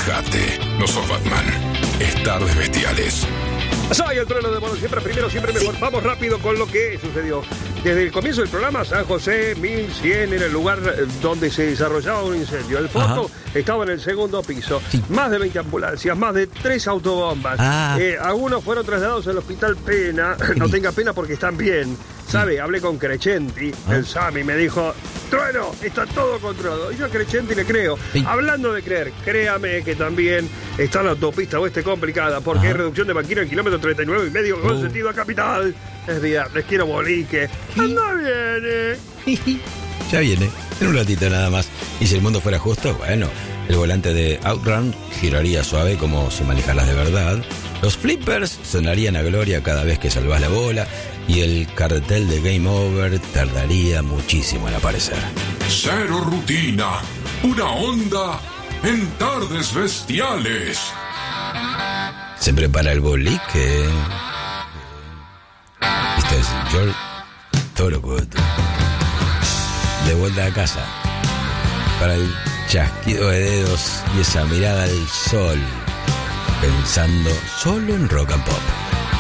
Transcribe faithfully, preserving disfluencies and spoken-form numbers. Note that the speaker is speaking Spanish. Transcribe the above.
Relájate, no sos Batman. Es Tardes Bestiales. Soy el trueno de mono, siempre primero, siempre mejor. Sí. Vamos rápido con lo que sucedió. Desde el comienzo del programa, San José, mil cien era el lugar donde se desarrollaba un incendio. El foco Ajá. estaba en el segundo piso. Sí. Más de veinte ambulancias, más de tres autobombas. Ah. Eh, algunos fueron trasladados al hospital Pena. No tenga pena porque están bien. ¿Sabe? Hablé con Crescenti, ¿Ah? el Sami, me dijo, Trueno, está todo controlado. Y yo a Crescenti le creo. Sí. Hablando de creer, créame que también está la autopista oeste complicada porque Ajá. hay reducción de banquina en kilómetro treinta y nueve y medio con uh. sentido a capital. Es viernes, quiero bolique. ¡Anda viene! Ya viene, en un ratito nada más. Y si el mundo fuera justo, bueno, el volante de Outrun giraría suave como si manejaras de verdad. Los flippers sonarían a gloria cada vez que salvas la bola. Y el cartel de Game Over tardaría muchísimo en aparecer. Cero rutina, una onda en Tardes Bestiales. Se prepara el boliche. Este es George Thorogood. De vuelta a casa. Para el chasquido de dedos y esa mirada al sol. Pensando solo en rock and pop.